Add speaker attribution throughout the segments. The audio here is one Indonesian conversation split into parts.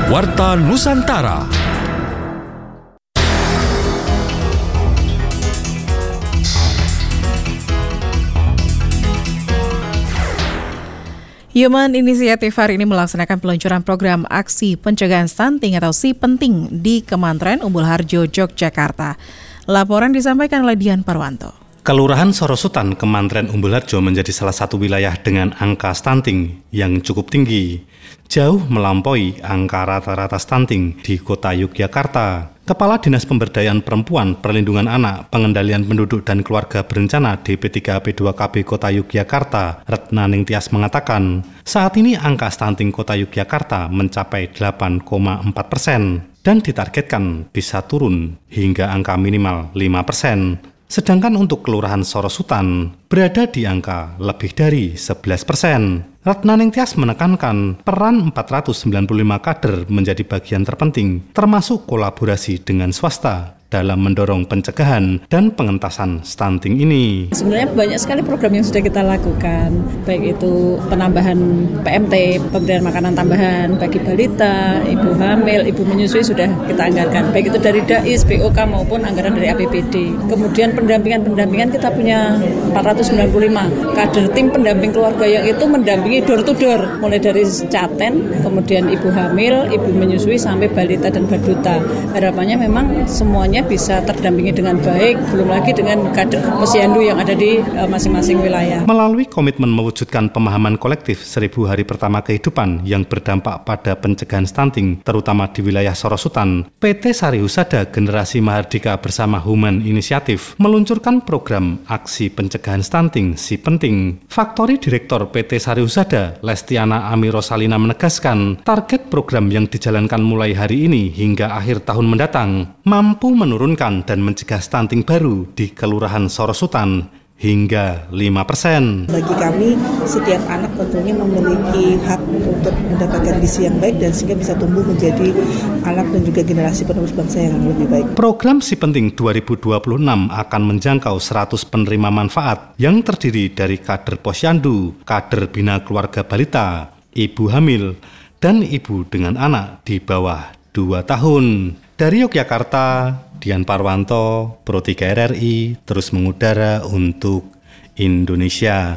Speaker 1: Warta Nusantara.
Speaker 2: Human Initiative hari ini melaksanakan peluncuran program aksi pencegahan stunting atau Si Penting di Kemantren Umbul Harjo, Yogyakarta. Laporan disampaikan oleh Dian Parwanto.
Speaker 3: Kelurahan Sorosutan, Kemantren Umbul Harjo menjadi salah satu wilayah dengan angka stunting yang cukup tinggi, jauh melampaui angka rata-rata stunting di kota Yogyakarta. Kepala Dinas Pemberdayaan Perempuan, Perlindungan Anak, Pengendalian Penduduk dan Keluarga Berencana DP3AP2KB Kota Yogyakarta, Retna Ningtyas mengatakan, saat ini angka stunting Kota Yogyakarta mencapai 8,4% dan ditargetkan bisa turun hingga angka minimal 5%. Sedangkan untuk Kelurahan Sorosutan berada di angka lebih dari 11%. Retna Ningtyas menekankan peran 495 kader menjadi bagian terpenting, termasuk kolaborasi dengan swasta dalam mendorong pencegahan dan pengentasan stunting ini.
Speaker 4: Sebenarnya banyak sekali program yang sudah kita lakukan, baik itu penambahan PMT, pemberian makanan tambahan bagi balita, ibu hamil, ibu menyusui sudah kita anggarkan, baik itu dari DAIS, BOK maupun anggaran dari APBD. Kemudian pendampingan kita punya 495 kader tim pendamping keluarga yang itu mendampingi door to door, mulai dari caten, kemudian ibu hamil, ibu menyusui sampai balita dan baduta. Harapannya memang semuanya bisa terdampingi dengan baik, belum lagi dengan kader posyandu yang ada di masing-masing wilayah.
Speaker 3: Melalui komitmen mewujudkan pemahaman kolektif 1000 hari pertama kehidupan yang berdampak pada pencegahan stunting, terutama di wilayah Sorosutan, PT Sari Husada Generasi Mahardika bersama Human Initiative meluncurkan program aksi pencegahan stunting Si Penting. Faktori Direktur PT Sari Husada, Lestiana Ami Rosalina menegaskan, target program yang dijalankan mulai hari ini hingga akhir tahun mendatang mampu menurunkan dan mencegah stunting baru di Kelurahan Sorosutan hingga 5%.
Speaker 5: Bagi kami, setiap anak tentunya memiliki hak untuk mendapatkan gizi yang baik dan sehingga bisa tumbuh menjadi anak dan juga generasi penerus bangsa yang lebih baik.
Speaker 3: Program Si Penting 2026 akan menjangkau 100 penerima manfaat yang terdiri dari kader posyandu, kader bina keluarga balita, ibu hamil, dan ibu dengan anak di bawah 2 tahun. Dari Yogyakarta, Dian Parwanto, Pro 3 RRI, terus mengudara untuk Indonesia.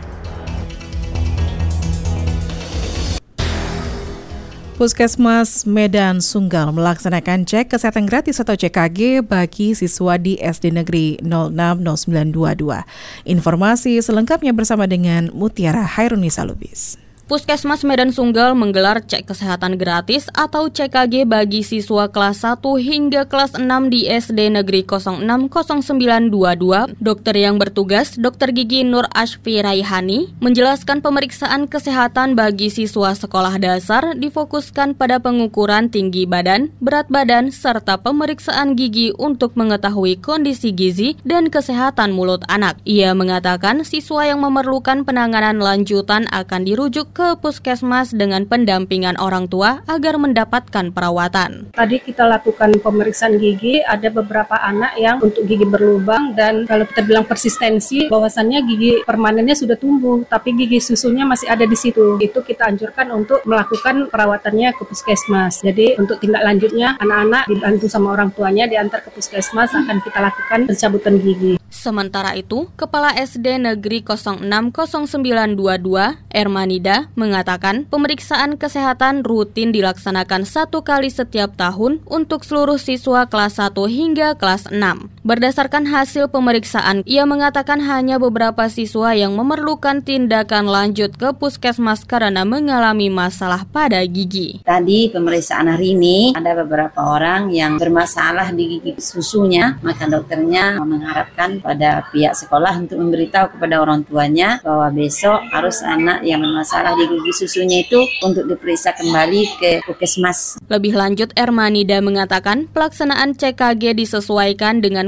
Speaker 2: Puskesmas Medan Sunggal melaksanakan cek kesehatan gratis atau CKG bagi siswa di SD Negeri 060922. Informasi selengkapnya bersama dengan Mutiara Hairunisa Lubis.
Speaker 6: Puskesmas Medan Sunggal menggelar cek kesehatan gratis atau CKG bagi siswa kelas 1 hingga kelas 6 di SD Negeri 060922. Dokter yang bertugas, Dr. Gigi Nur Ashfi Raihani, menjelaskan pemeriksaan kesehatan bagi siswa sekolah dasar difokuskan pada pengukuran tinggi badan, berat badan, serta pemeriksaan gigi untuk mengetahui kondisi gizi dan kesehatan mulut anak. Ia mengatakan siswa yang memerlukan penanganan lanjutan akan dirujuk ke puskesmas dengan pendampingan orang tua agar mendapatkan perawatan.
Speaker 7: Tadi kita lakukan pemeriksaan gigi, ada beberapa anak yang untuk gigi berlubang dan kalau kita bilang persistensi, bahwasannya gigi permanennya sudah tumbuh, tapi gigi susunya masih ada di situ. Itu kita anjurkan untuk melakukan perawatannya ke puskesmas. Jadi untuk tindak lanjutnya, anak-anak dibantu sama orang tuanya diantar ke puskesmas, akan kita lakukan pencabutan gigi.
Speaker 6: Sementara itu, Kepala SD Negeri 060922, Ermanida, mengatakan pemeriksaan kesehatan rutin dilaksanakan 1 kali setiap tahun untuk seluruh siswa kelas 1 hingga kelas 6. Berdasarkan hasil pemeriksaan, ia mengatakan hanya beberapa siswa yang memerlukan tindakan lanjut ke puskesmas karena mengalami masalah pada gigi.
Speaker 8: Tadi pemeriksaan hari ini ada beberapa orang yang bermasalah di gigi susunya, maka dokternya mengharapkan pada pihak sekolah untuk memberitahu kepada orang tuanya bahwa besok harus anak yang bermasalah di gigi susunya itu untuk diperiksa kembali ke puskesmas.
Speaker 6: Lebih lanjut, Ermanida mengatakan pelaksanaan CKG disesuaikan dengan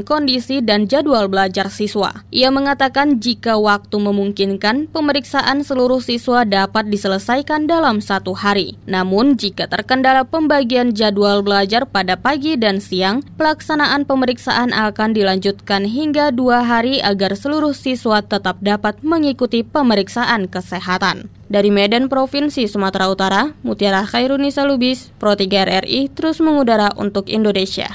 Speaker 6: kondisi dan jadwal belajar siswa. Ia mengatakan jika waktu memungkinkan, pemeriksaan seluruh siswa dapat diselesaikan dalam 1 hari. Namun, jika terkendala pembagian jadwal belajar pada pagi dan siang, pelaksanaan pemeriksaan akan dilanjutkan hingga 2 hari agar seluruh siswa tetap dapat mengikuti pemeriksaan kesehatan. Dari Medan, Provinsi Sumatera Utara, Mutiara Khairunisa Lubis, Pro 3 RRI terus mengudara untuk Indonesia.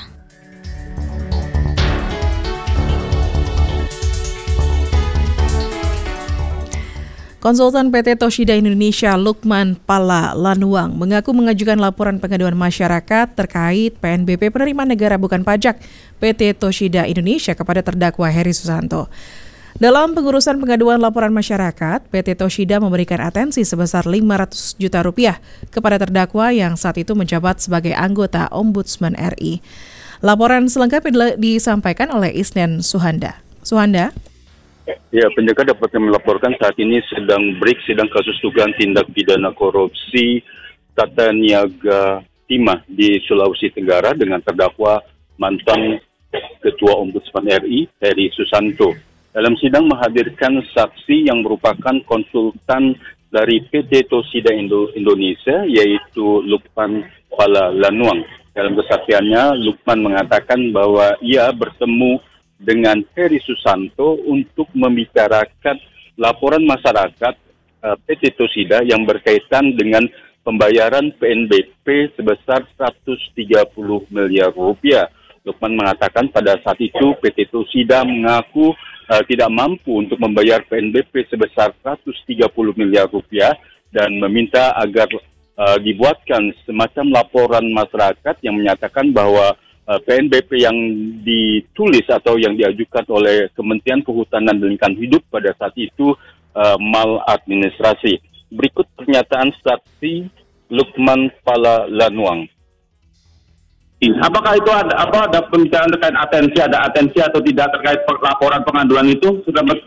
Speaker 2: Konsultan PT Toshida Indonesia Lukman Pala Lanuang mengaku mengajukan laporan pengaduan masyarakat terkait PNBP penerimaan negara bukan pajak PT Toshida Indonesia kepada terdakwa Heri Susanto. Dalam pengurusan pengaduan laporan masyarakat, PT Toshida memberikan atensi sebesar 500 juta rupiah kepada terdakwa yang saat itu menjabat sebagai anggota Ombudsman RI. Laporan selengkapnya disampaikan oleh Isnen Suhanda. Suhanda?
Speaker 9: Ya, penjaga dapat melaporkan saat ini sedang kasus dugaan tindak pidana korupsi tata niaga timah di Sulawesi Tenggara dengan terdakwa mantan Ketua Ombudsman RI, Heri Susanto. Dalam sidang menghadirkan saksi yang merupakan konsultan dari PT Toshida Indonesia, yaitu Lukman Pala Lanuang. Dalam kesaksiannya, Lukman mengatakan bahwa ia bertemu dengan Heri Susanto untuk membicarakan laporan masyarakat PT Toshida yang berkaitan dengan pembayaran PNBP sebesar 130 miliar rupiah. Lukman mengatakan pada saat itu PT Toshida mengaku tidak mampu untuk membayar PNBP sebesar 130 miliar rupiah dan meminta agar dibuatkan semacam laporan masyarakat yang menyatakan bahwa PNBP yang ditulis atau yang diajukan oleh Kementerian Kehutanan dan Lingkungan Hidup pada saat itu maladministrasi. Berikut pernyataan saksi Lukman Pala Lanuang.
Speaker 10: Apakah itu ada pembicaraan terkait ada atensi atau tidak terkait laporan pengaduan itu?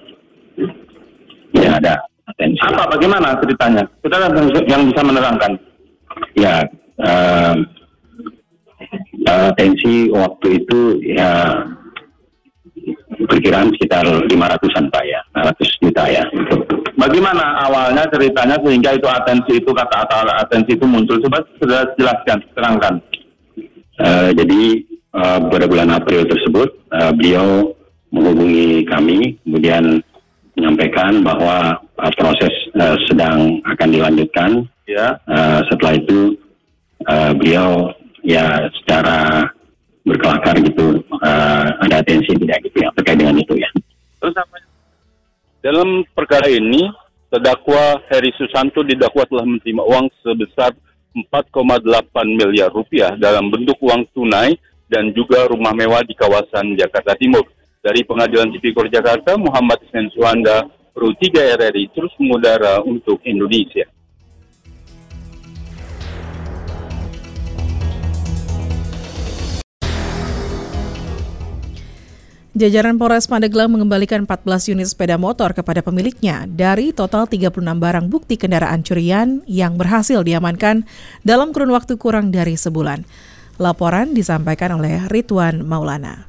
Speaker 11: Ya, ada atensi.
Speaker 10: Bagaimana ceritanya? Saudara yang bisa menerangkan?
Speaker 11: Ya, atensi waktu itu ya perkiraan sekitar 500-an Pak ya, 500 juta ya.
Speaker 10: Bagaimana awalnya ceritanya sehingga itu atensi itu kata atensi itu muncul? Coba sudah jelaskan, terangkan.
Speaker 11: Jadi pada bulan April tersebut beliau menghubungi kami, kemudian menyampaikan bahwa proses sedang akan dilanjutkan.
Speaker 10: Ya.
Speaker 11: Setelah itu beliau ya secara berkelakar gitu ada atensi tidak gitu ya terkait dengan itu ya.
Speaker 9: Terus apa? Dalam perkara ini terdakwa Heri Susanto didakwa telah menerima uang sebesar 4,8 miliar rupiah dalam bentuk uang tunai dan juga rumah mewah di kawasan Jakarta Timur. Dari Pengadilan Tipikor Jakarta, Muhammad Isnen Suhanda, Pro 3 RRI terus mengudara untuk Indonesia.
Speaker 2: Jajaran Polres Pandeglang mengembalikan 14 unit sepeda motor kepada pemiliknya dari total 36 barang bukti kendaraan curian yang berhasil diamankan dalam kurun waktu kurang dari sebulan. Laporan disampaikan oleh Ridwan Maulana.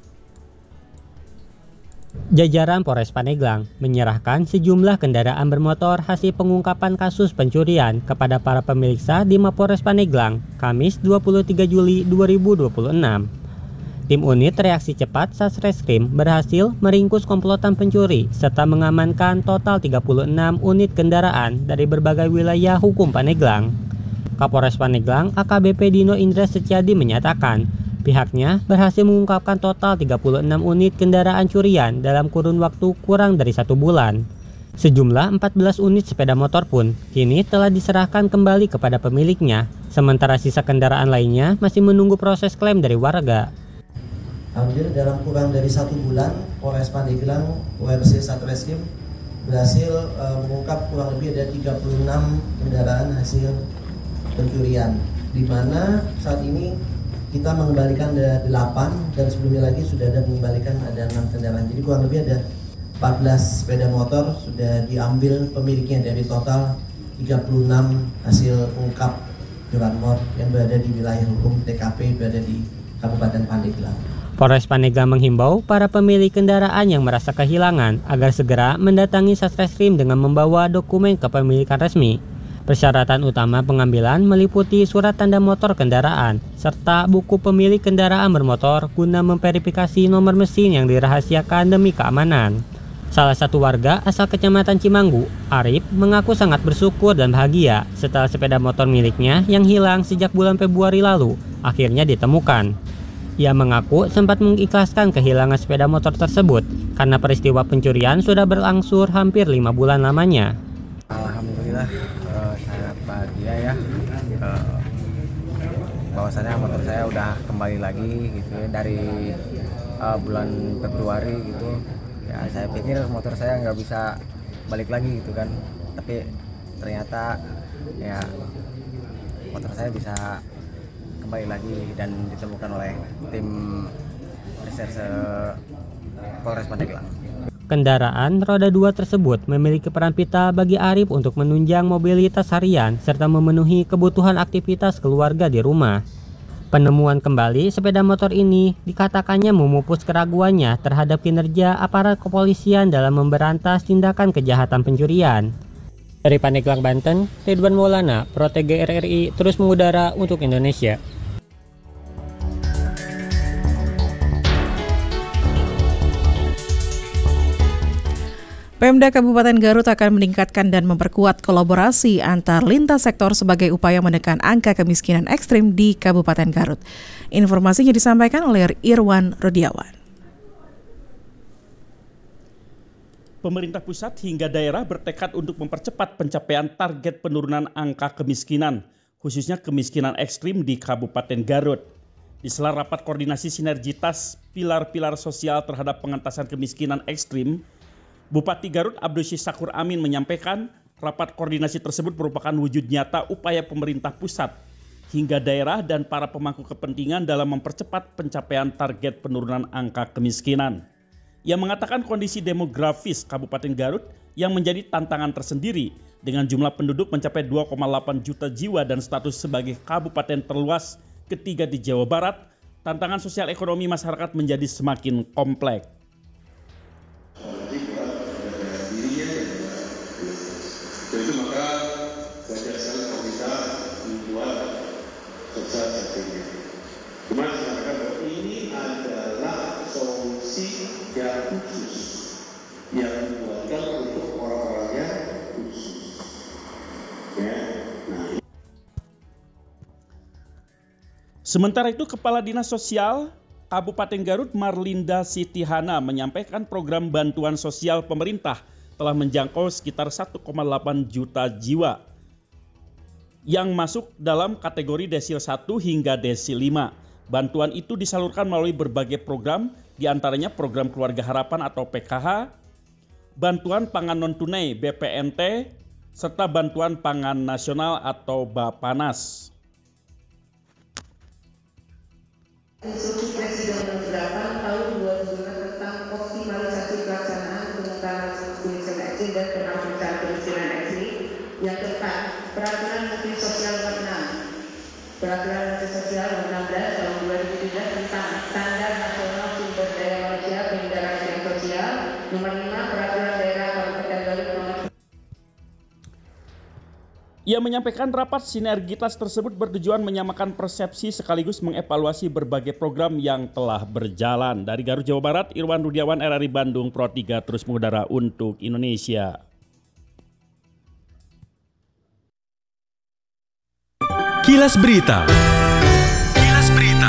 Speaker 12: Jajaran Polres Pandeglang menyerahkan sejumlah kendaraan bermotor hasil pengungkapan kasus pencurian kepada para pemeriksa di Mapolres Pandeglang, Kamis 23 Juli 2026. Tim unit reaksi cepat Satreskrim berhasil meringkus komplotan pencuri serta mengamankan total 36 unit kendaraan dari berbagai wilayah hukum Pandeglang. Kapolres Pandeglang AKBP Dino Indra Setiadi menyatakan pihaknya berhasil mengungkapkan total 36 unit kendaraan curian dalam kurun waktu kurang dari 1 bulan. Sejumlah 14 unit sepeda motor pun kini telah diserahkan kembali kepada pemiliknya, sementara sisa kendaraan lainnya masih menunggu proses klaim dari warga.
Speaker 13: Alhamdulillah dalam kurang dari 1 bulan, Polres Pandeglang, ORC Satreskrim berhasil mengungkap kurang lebih ada 36 kendaraan hasil pencurian, di mana saat ini kita mengembalikan ada 8 dan sebelumnya lagi sudah ada mengembalikan ada 6 kendaraan. Jadi kurang lebih ada 14 sepeda motor sudah diambil pemiliknya dari total 36 hasil ungkap curanmor yang berada di wilayah hukum TKP berada di Kabupaten Pandeglang.
Speaker 12: Polres Pandeglang menghimbau para pemilik kendaraan yang merasa kehilangan agar segera mendatangi Satreskrim dengan membawa dokumen kepemilikan resmi. Persyaratan utama pengambilan meliputi surat tanda motor kendaraan serta buku pemilik kendaraan bermotor guna memverifikasi nomor mesin yang dirahasiakan demi keamanan. Salah satu warga asal Kecamatan Cimanggu, Arif, mengaku sangat bersyukur dan bahagia setelah sepeda motor miliknya yang hilang sejak bulan Februari lalu akhirnya ditemukan. Ia mengaku sempat mengikhlaskan kehilangan sepeda motor tersebut karena peristiwa pencurian sudah berlangsung hampir 5 bulan lamanya.
Speaker 14: Alhamdulillah sangat bahagia ya, bahwasannya motor saya udah kembali lagi gitu ya dari bulan Februari gitu. Ya saya pikir motor saya nggak bisa balik lagi gitu kan, tapi ternyata ya motor saya bisa kembali lagi dan ditemukan oleh tim reserse Polres Pandeglang.
Speaker 12: Kendaraan roda 2 tersebut memiliki peran vital bagi Arif untuk menunjang mobilitas harian serta memenuhi kebutuhan aktivitas keluarga di rumah. Penemuan kembali sepeda motor ini dikatakannya memupus keraguannya terhadap kinerja aparat kepolisian dalam memberantas tindakan kejahatan pencurian. Dari Pandeglang, Banten, Ridwan Maulana, Pro TG RRI terus mengudara untuk Indonesia.
Speaker 2: Pemda Kabupaten Garut akan meningkatkan dan memperkuat kolaborasi antar lintas sektor sebagai upaya menekan angka kemiskinan ekstrim di Kabupaten Garut. Informasinya disampaikan oleh Irwan Rodiawan.
Speaker 15: Pemerintah pusat hingga daerah bertekad untuk mempercepat pencapaian target penurunan angka kemiskinan, khususnya kemiskinan ekstrim di Kabupaten Garut. Di sela rapat koordinasi sinergitas pilar-pilar sosial terhadap pengentasan kemiskinan ekstrim, Bupati Garut Abdul Syakur Amin menyampaikan rapat koordinasi tersebut merupakan wujud nyata upaya pemerintah pusat hingga daerah dan para pemangku kepentingan dalam mempercepat pencapaian target penurunan angka kemiskinan. Ia mengatakan kondisi demografis Kabupaten Garut yang menjadi tantangan tersendiri dengan jumlah penduduk mencapai 2,8 juta jiwa dan status sebagai kabupaten terluas ketiga di Jawa Barat, tantangan sosial ekonomi masyarakat menjadi semakin kompleks.
Speaker 16: Jadi itu maka wajar sekali kalau kita membuat sosial sertifikat. Cuma saya katakan bahwa ini adalah solusi yang khusus yang dibuatkan untuk orang-orang yang khusus. Ya. Nah.
Speaker 15: Sementara itu, Kepala Dinas Sosial Kabupaten Garut Marlinda Sitihana menyampaikan program bantuan sosial pemerintah telah menjangkau sekitar 1,8 juta jiwa yang masuk dalam kategori desil 1 hingga desil 5. Bantuan itu disalurkan melalui berbagai program, diantaranya program Keluarga Harapan atau PKH, bantuan pangan non-tunai BPNT, serta bantuan pangan nasional atau Bapanas.
Speaker 17: Instruksi Presiden nomor 8 tahun 2005 tentang optimalisasi pelaksanaan pengentasan kemiskinan ekstrim dan penanggulangan kemiskinan ekstrim. Yang keempat, Peraturan Menteri Sosial nomor 6, Peraturan Menteri Sosial nomor 16 tahun 2003 tentang Standar Nasional Sumber Daya Manusia Pendidikan Sosial. Nomor 5, Peraturan Daerah Kabupaten Garut nomor.
Speaker 15: Ia menyampaikan rapat sinergitas tersebut bertujuan menyamakan persepsi sekaligus mengevaluasi berbagai program yang telah berjalan. Dari Garut, Jawa Barat, Irwan Rudiawan, RRI Bandung, Pro 3 terus mengudara untuk Indonesia.
Speaker 1: Kilas Berita. Kilas Berita.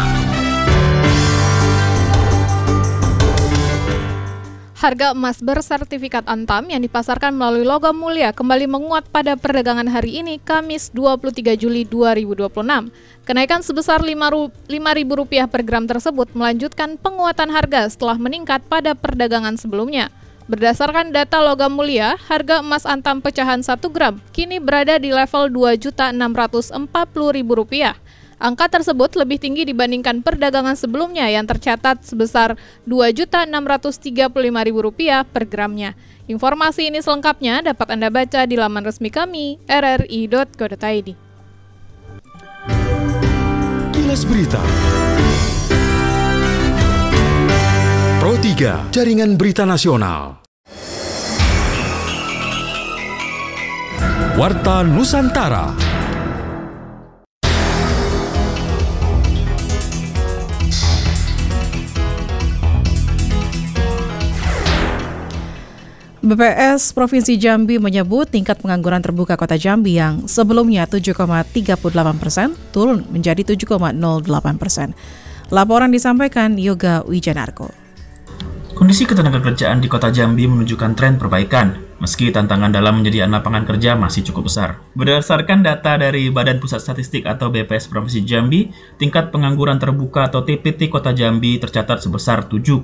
Speaker 18: Harga emas bersertifikat Antam yang dipasarkan melalui logam mulia kembali menguat pada perdagangan hari ini, Kamis 23 Juli 2026. Kenaikan sebesar Rp5.000 per gram tersebut melanjutkan penguatan harga setelah meningkat pada perdagangan sebelumnya. Berdasarkan data logam mulia, harga emas Antam pecahan 1 gram kini berada di level Rp2.640.000. Angka tersebut lebih tinggi dibandingkan perdagangan sebelumnya yang tercatat sebesar Rp2.635.000 per gramnya. Informasi ini selengkapnya dapat Anda baca di laman resmi kami, rri.co.id.
Speaker 1: Kilas Berita. Pro 3, Jaringan Berita Nasional. Warta Nusantara.
Speaker 2: BPS Provinsi Jambi menyebut tingkat pengangguran terbuka Kota Jambi yang sebelumnya 7,38% turun menjadi 7,08%. Laporan disampaikan Yoga Wijanarko.
Speaker 19: Kondisi ketenagakerjaan di Kota Jambi menunjukkan tren perbaikan, meski tantangan dalam menyediakan lapangan kerja masih cukup besar. Berdasarkan data dari Badan Pusat Statistik atau BPS Provinsi Jambi, tingkat pengangguran terbuka atau TPT Kota Jambi tercatat sebesar 7,08%,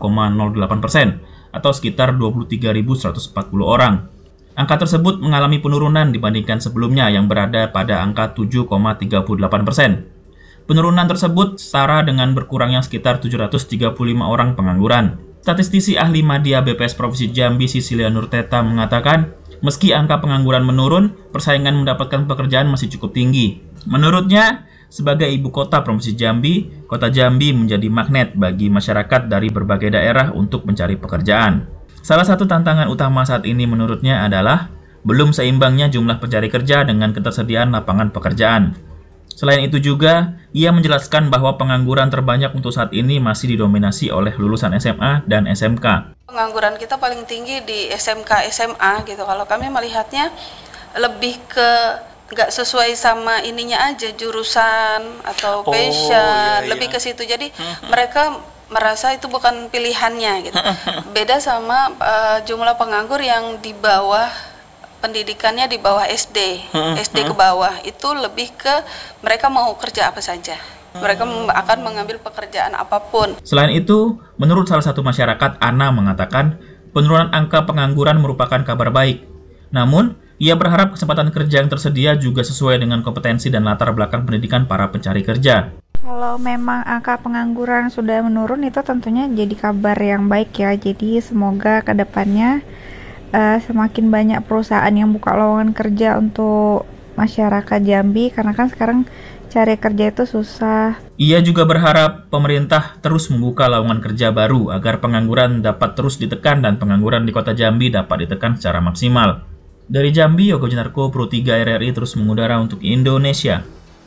Speaker 19: atau sekitar 23.140 orang. Angka tersebut mengalami penurunan dibandingkan sebelumnya yang berada pada angka 7,38%. Penurunan tersebut setara dengan berkurangnya sekitar 735 orang pengangguran. Statistisi ahli media BPS Provinsi Jambi Sisilia Nurteta mengatakan, meski angka pengangguran menurun, persaingan mendapatkan pekerjaan masih cukup tinggi. Menurutnya, sebagai ibu kota Provinsi Jambi, Kota Jambi menjadi magnet bagi masyarakat dari berbagai daerah untuk mencari pekerjaan. Salah satu tantangan utama saat ini menurutnya adalah belum seimbangnya jumlah pencari kerja dengan ketersediaan lapangan pekerjaan. Selain itu juga, ia menjelaskan bahwa pengangguran terbanyak untuk saat ini masih didominasi oleh lulusan SMA dan SMK.
Speaker 20: Pengangguran kita paling tinggi di SMK, SMA gitu. Kalau kami melihatnya lebih ke nggak sesuai sama ininya aja, jurusan atau passion, lebih ke situ. Jadi mereka merasa itu bukan pilihannya gitu. Beda sama jumlah penganggur yang di bawah pendidikannya di bawah SD ke bawah, itu lebih ke mereka mau kerja apa saja. Mereka akan mengambil pekerjaan apapun.
Speaker 19: Selain itu, menurut salah satu masyarakat, Ana mengatakan penurunan angka pengangguran merupakan kabar baik. Namun, ia berharap kesempatan kerja yang tersedia juga sesuai dengan kompetensi dan latar belakang pendidikan para pencari kerja.
Speaker 21: Kalau memang angka pengangguran sudah menurun, itu tentunya jadi kabar yang baik ya. Jadi semoga ke depannya semakin banyak perusahaan yang buka lowongan kerja untuk masyarakat Jambi, karena kan sekarang cari kerja itu susah.
Speaker 19: Ia juga berharap pemerintah terus membuka lowongan kerja baru agar pengangguran dapat terus ditekan dan pengangguran di Kota Jambi dapat ditekan secara maksimal. Dari Jambi, Yoga Wijanarko, Pro 3 RRI terus mengudara untuk Indonesia.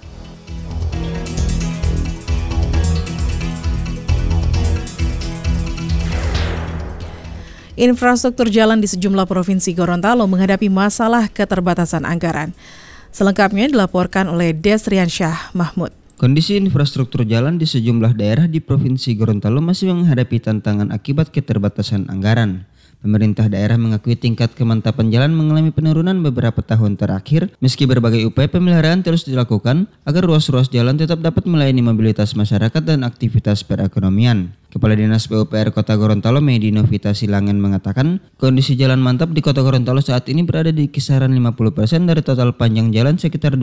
Speaker 2: Infrastruktur jalan di sejumlah provinsi Gorontalo menghadapi masalah keterbatasan anggaran. Selengkapnya dilaporkan oleh Desriansyah Mahmud.
Speaker 22: Kondisi infrastruktur jalan di sejumlah daerah di Provinsi Gorontalo masih menghadapi tantangan akibat keterbatasan anggaran. Pemerintah daerah mengakui tingkat kemantapan jalan mengalami penurunan beberapa tahun terakhir, meski berbagai upaya pemeliharaan terus dilakukan agar ruas-ruas jalan tetap dapat melayani mobilitas masyarakat dan aktivitas perekonomian. Kepala Dinas PUPR Kota Gorontalo, Medi Novita Silangan mengatakan, kondisi jalan mantap di Kota Gorontalo saat ini berada di kisaran 50% dari total panjang jalan sekitar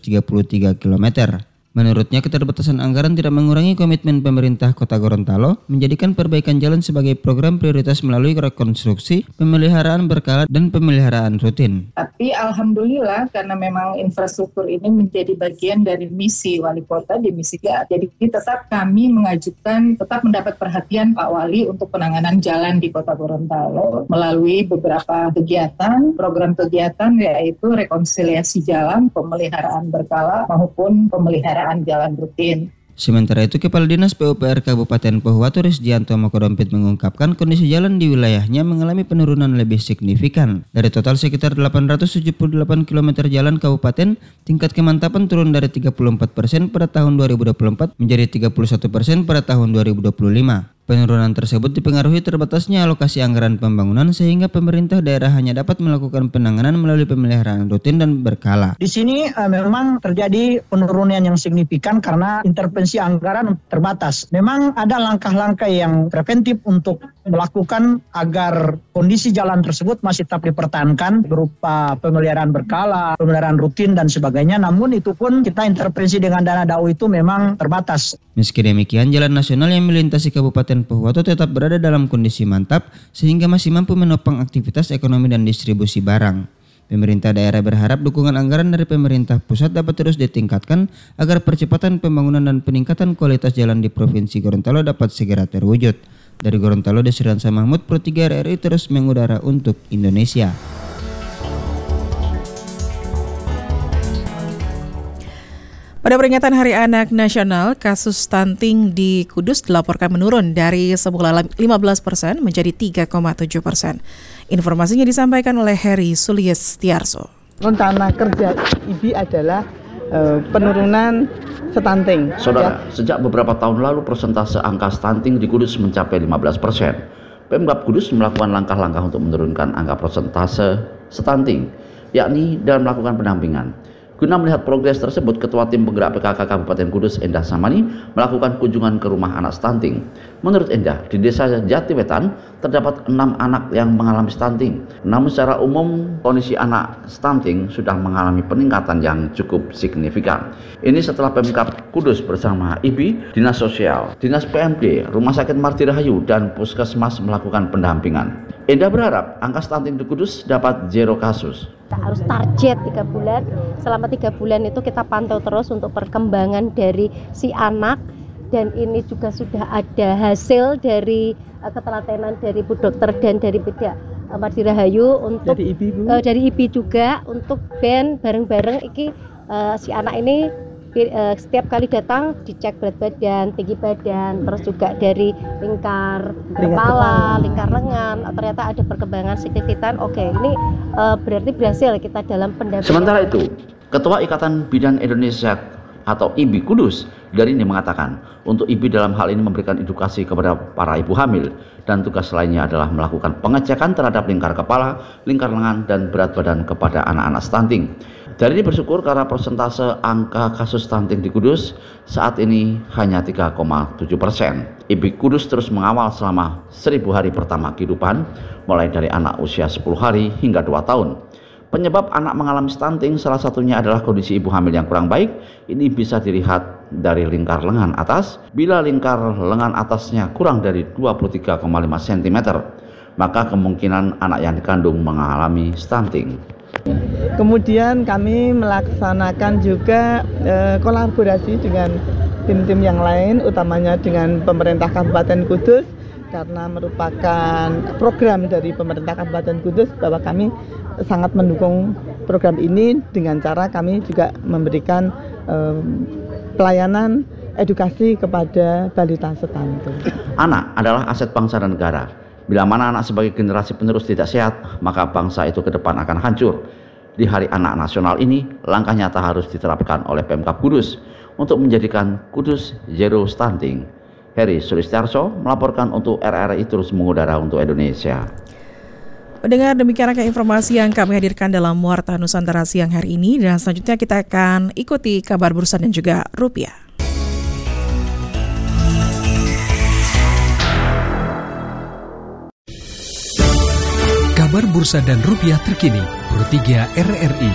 Speaker 22: 233 km. Menurutnya, keterbatasan anggaran tidak mengurangi komitmen pemerintah Kota Gorontalo menjadikan perbaikan jalan sebagai program prioritas melalui rekonstruksi, pemeliharaan berkala, dan pemeliharaan rutin.
Speaker 23: Tapi alhamdulillah karena memang infrastruktur ini menjadi bagian dari misi Wali Kota di misi GA. Jadi tetap kami mengajukan, tetap mendapat perhatian Pak Wali untuk penanganan jalan di Kota Gorontalo melalui beberapa kegiatan, program kegiatan yaitu rekonsiliasi jalan, pemeliharaan berkala maupun pemeliharaan jalan rutin.
Speaker 22: Sementara itu, Kepala Dinas PUPR Kabupaten Pohuwato Risdianto Mokodompit mengungkapkan kondisi jalan di wilayahnya mengalami penurunan lebih signifikan. Dari total sekitar 878 km jalan kabupaten, tingkat kemantapan turun dari 34% pada tahun 2024 menjadi 31% pada tahun 2025. Penurunan tersebut dipengaruhi terbatasnya alokasi anggaran pembangunan sehingga pemerintah daerah hanya dapat melakukan penanganan melalui pemeliharaan rutin dan berkala.
Speaker 24: Di sini memang terjadi penurunan yang signifikan karena intervensi anggaran terbatas. Memang ada langkah-langkah yang preventif untuk melakukan agar kondisi jalan tersebut masih tetap dipertahankan berupa pemeliharaan berkala, pemeliharaan rutin dan sebagainya. Namun itu pun kita intervensi dengan dana DAU itu memang terbatas.
Speaker 22: Meski demikian, jalan nasional yang melintasi Kabupaten Pohuwato tetap berada dalam kondisi mantap sehingga masih mampu menopang aktivitas ekonomi dan distribusi barang. Pemerintah daerah berharap dukungan anggaran dari pemerintah pusat dapat terus ditingkatkan agar percepatan pembangunan dan peningkatan kualitas jalan di Provinsi Gorontalo dapat segera terwujud. Dari Gorontalo, Desriansa Mahmud, Pro 3 RRI terus mengudara untuk Indonesia.
Speaker 2: Pada peringatan Hari Anak Nasional, kasus stunting di Kudus dilaporkan menurun dari semula 15% menjadi 3,7%. Informasinya disampaikan oleh Heri Sulistiarso.
Speaker 3: Rencana kerja IBI adalah penurunan stunting.
Speaker 4: Saudara, sejak beberapa tahun lalu persentase angka stunting di Kudus mencapai 15%. Pemkab Kudus melakukan langkah-langkah untuk menurunkan angka persentase stunting, yakni dalam melakukan pendampingan. Guna melihat progres tersebut, Ketua Tim Penggerak PKK Kabupaten Kudus, Endah Samani, melakukan kunjungan ke rumah anak stunting. Menurut Endah, di Desa Jatiwetan terdapat 6 anak yang mengalami stunting. Namun secara umum, kondisi anak stunting sudah mengalami peningkatan yang cukup signifikan. Ini setelah Pemkab Kudus bersama IBI, Dinas Sosial, Dinas PMD, Rumah Sakit Marti Rahayu, dan Puskesmas melakukan pendampingan. Endah berharap angka stunting di Kudus dapat zero kasus.
Speaker 5: Kita harus target 3 bulan. Selama 3 bulan itu kita pantau terus untuk perkembangan dari si anak, dan ini juga sudah ada hasil dari ketelatenan dari Bu Dokter dan dari Bedak Marti Rahayu untuk dari IBI juga untuk bareng-bareng iki si anak ini setiap kali datang dicek berat badan, tinggi badan, terus juga dari lingkar kepala, lingkar lengan, ternyata ada perkembangan signifikan. Oke, ini berarti berhasil kita dalam pendampingan.
Speaker 4: Sementara itu, Ketua Ikatan Bidan Indonesia atau IBI Kudus dari ini mengatakan, untuk IBI dalam hal ini memberikan edukasi kepada para ibu hamil, dan tugas lainnya adalah melakukan pengecekan terhadap lingkar kepala, lingkar lengan, dan berat badan kepada anak-anak stunting. Dari ini bersyukur karena persentase angka kasus stunting di Kudus saat ini hanya 3,7%. IBI Kudus terus mengawal selama 1000 hari pertama kehidupan, mulai dari anak usia 10 hari hingga 2 tahun. Penyebab anak mengalami stunting salah satunya adalah kondisi ibu hamil yang kurang baik. Ini bisa dilihat dari lingkar lengan atas. Bila lingkar lengan atasnya kurang dari 23,5 cm, maka kemungkinan anak yang dikandung mengalami stunting.
Speaker 3: Kemudian kami melaksanakan juga kolaborasi dengan tim-tim yang lain, utamanya dengan pemerintah Kabupaten Kudus, karena merupakan program dari pemerintah Kabupaten Kudus bahwa kami sangat mendukung program ini dengan cara kami juga memberikan pelayanan edukasi kepada balita stunting.
Speaker 4: Anak adalah aset bangsa dan negara. Bila mana anak sebagai generasi penerus tidak sehat, maka bangsa itu ke depan akan hancur. Di Hari Anak Nasional ini, langkah nyata harus diterapkan oleh Pemkab Kudus untuk menjadikan Kudus zero stunting. Heri Sulistiarso melaporkan untuk RRI terus mengudara untuk Indonesia.
Speaker 2: Pendengar, demikian rangkaian informasi yang kami hadirkan dalam Warta Nusantara siang hari ini, dan selanjutnya kita akan ikuti kabar bursa dan juga rupiah.
Speaker 1: Kabar bursa dan rupiah terkini, Pro 3 RRI.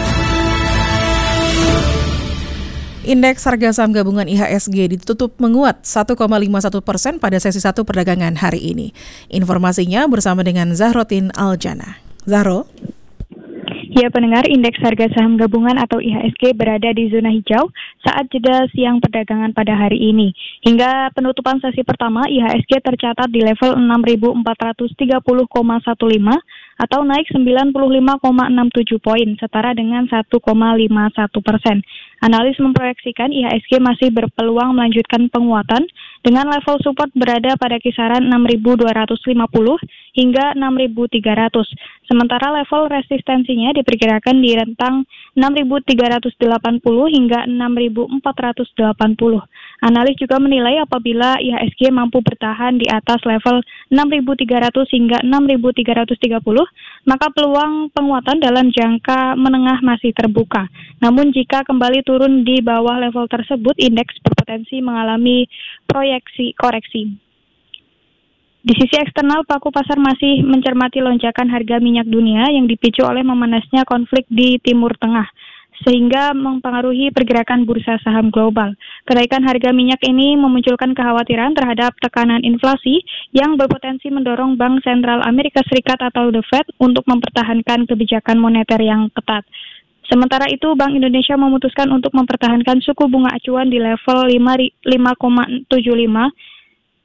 Speaker 2: Indeks harga saham gabungan IHSG ditutup menguat 1,51% pada sesi 1 perdagangan hari ini. Informasinya bersama dengan Zahrotin Aljana. Zahro.
Speaker 7: Ya pendengar, indeks harga saham gabungan atau IHSG berada di zona hijau saat jeda siang perdagangan pada hari ini. Hingga penutupan sesi pertama, IHSG tercatat di level 6.430,15 atau naik 95,67 poin, setara dengan 1,51%. Analis memproyeksikan IHSG masih berpeluang melanjutkan penguatan dengan level support berada pada kisaran 6.250 hingga 6.300. Sementara level resistensinya diperkirakan di rentang 6.380 hingga 6.480. Analis juga menilai apabila IHSG mampu bertahan di atas level 6.300 hingga 6.330, maka peluang penguatan dalam jangka menengah masih terbuka. Namun jika kembali turun di bawah level tersebut, indeks berpotensi mengalami koreksi. Di sisi eksternal, pelaku pasar masih mencermati lonjakan harga minyak dunia yang dipicu oleh memanasnya konflik di Timur Tengah, sehingga mempengaruhi pergerakan bursa saham global. Kenaikan harga minyak ini memunculkan kekhawatiran terhadap tekanan inflasi yang berpotensi mendorong Bank Sentral Amerika Serikat atau The Fed untuk mempertahankan kebijakan moneter yang ketat. Sementara itu, Bank Indonesia memutuskan untuk mempertahankan suku bunga acuan di level 5,75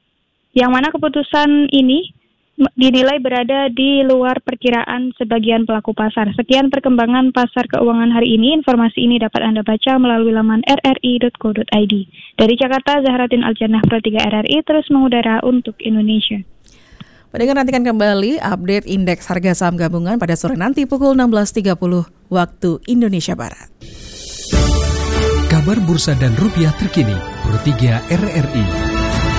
Speaker 7: yang mana keputusan ini dinilai berada di luar perkiraan sebagian pelaku pasar. Sekian perkembangan pasar keuangan hari ini. Informasi ini dapat Anda baca melalui laman rri.co.id. Dari Jakarta, Zahratin Aljannah, Pro 3 RRI, terus mengudara untuk Indonesia.
Speaker 2: Pendengar, nantikan kembali update indeks harga saham gabungan pada sore nanti pukul 16.30 waktu Indonesia Barat.
Speaker 1: Kabar bursa dan rupiah terkini, Pro 3 RRI.